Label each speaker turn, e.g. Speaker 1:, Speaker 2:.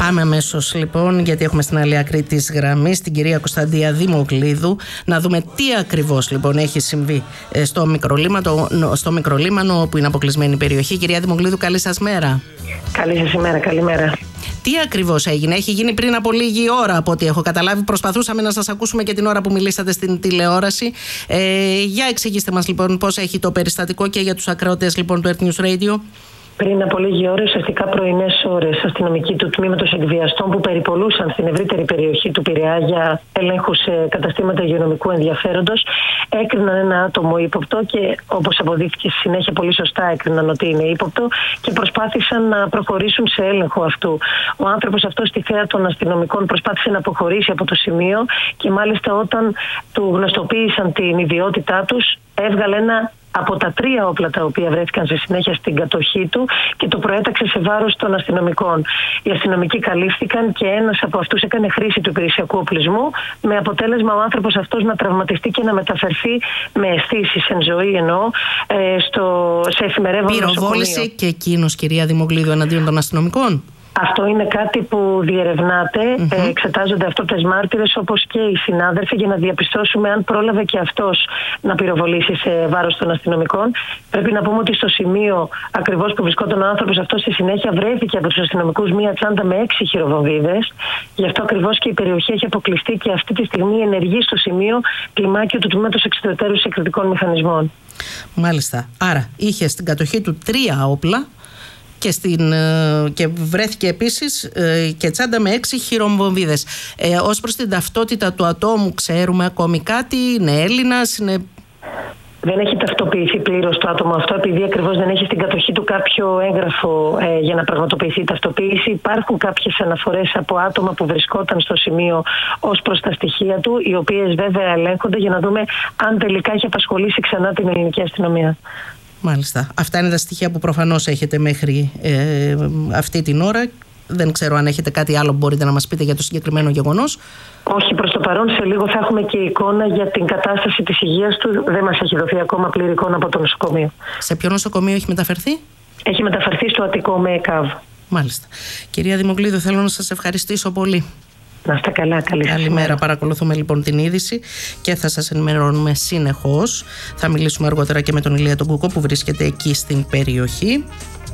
Speaker 1: Πάμε αμέσως λοιπόν, γιατί έχουμε στην άλλη άκρη της γραμμής την κυρία Κωνσταντία Δημοκλίδου, να δούμε τι ακριβώς λοιπόν έχει συμβεί στο Μικρολίμανο, που είναι αποκλεισμένη περιοχή. Κυρία Δημοκλίδου, καλή σας μέρα.
Speaker 2: Καλή σας ημέρα, καλημέρα.
Speaker 1: Τι ακριβώς έγινε? Έχει γίνει πριν από λίγη ώρα, από ό,τι έχω καταλάβει. Προσπαθούσαμε να σας ακούσουμε και την ώρα που μιλήσατε στην τηλεόραση. Για εξηγήστε μας λοιπόν πώς έχει το περιστατικό και για τους ακροατές λοιπόν του Earth News Radio.
Speaker 2: Πριν από λίγη ώρα, ουσιαστικά πρωινές ώρες, αστυνομικοί του τμήματος εκβιαστών που περιπολούσαν στην ευρύτερη περιοχή του Πειραιά για ελέγχους σε καταστήματα υγειονομικού ενδιαφέροντος, έκριναν ένα άτομο ύποπτο και, όπως αποδείχθηκε στη συνέχεια, πολύ σωστά έκριναν ότι είναι ύποπτο και προσπάθησαν να προχωρήσουν σε έλεγχο αυτού. Ο άνθρωπος αυτός, στη θέα των αστυνομικών, προσπάθησε να αποχωρήσει από το σημείο και μάλιστα όταν του γνωστοποίησαν την ιδιότητά τους, έβγαλε ένα από τα 3 όπλα τα οποία βρέθηκαν στη συνέχεια στην κατοχή του και το προέταξε σε βάρος των αστυνομικών. Οι αστυνομικοί καλύφθηκαν και ένας από αυτούς έκανε χρήση του υπηρεσιακού οπλισμού, με αποτέλεσμα ο άνθρωπος αυτός να τραυματιστεί και να μεταφερθεί με αισθήσεις εν ζωή, σε εφημερεύον νοσοκομείο.
Speaker 1: Πυροβόλησε και εκείνος, κυρία Δημοκλίδου, εναντίον των αστυνομικών?
Speaker 2: Αυτό είναι κάτι που διερευνάται, εξετάζονται αυτόπτες μάρτυρες όπως και οι συνάδελφοι για να διαπιστώσουμε αν πρόλαβε και αυτός να πυροβολήσει σε βάρος των αστυνομικών. Πρέπει να πούμε ότι στο σημείο ακριβώς που βρισκόταν ο άνθρωπος αυτός, στη συνέχεια βρέθηκε από τους αστυνομικούς μία τσάντα με 6 χειροβομβίδες. Γι' αυτό ακριβώς και η περιοχή έχει αποκλειστεί και αυτή τη στιγμή ενεργεί στο σημείο κλιμάκιο του τμήματος εξωτερικού εκρητικών μηχανισμών. Μάλιστα.
Speaker 1: Άρα είχε στην κατοχή του 3 όπλα. Και βρέθηκε επίσης και τσάντα με 6 χειροβομβίδες. Ως προς την ταυτότητα του ατόμου, ξέρουμε ακόμη κάτι? Είναι Έλληνας?
Speaker 2: Δεν έχει ταυτοποιηθεί πλήρως το άτομο αυτό, επειδή ακριβώς δεν έχει στην κατοχή του κάποιο έγγραφο για να πραγματοποιηθεί η ταυτοποίηση. Υπάρχουν κάποιες αναφορές από άτομα που βρισκόταν στο σημείο ως προς τα στοιχεία του, οι οποίες βέβαια ελέγχονται για να δούμε αν τελικά έχει απασχολήσει ξανά την ελληνική αστυνομία.
Speaker 1: Μάλιστα. Αυτά είναι τα στοιχεία που προφανώς έχετε μέχρι αυτή την ώρα. Δεν ξέρω αν έχετε κάτι άλλο που μπορείτε να μας πείτε για το συγκεκριμένο γεγονός.
Speaker 2: Όχι, προς το παρόν. Σε λίγο θα έχουμε και εικόνα για την κατάσταση της υγείας του. Δεν μας έχει δοθεί ακόμα πλήρη εικόνα από το νοσοκομείο.
Speaker 1: Σε ποιο νοσοκομείο έχει μεταφερθεί?
Speaker 2: Έχει μεταφερθεί στο Αττικό με ΕΚΑΒ.
Speaker 1: Μάλιστα. Κυρία Δημοκλίδου, θέλω να σας ευχαριστήσω πολύ.
Speaker 2: Να είστε καλά,
Speaker 1: καλημέρα. Παρακολουθούμε λοιπόν την είδηση και θα σας ενημερώνουμε συνεχώς. Θα μιλήσουμε αργότερα και με τον Ηλία τον Κουκό που βρίσκεται εκεί στην περιοχή.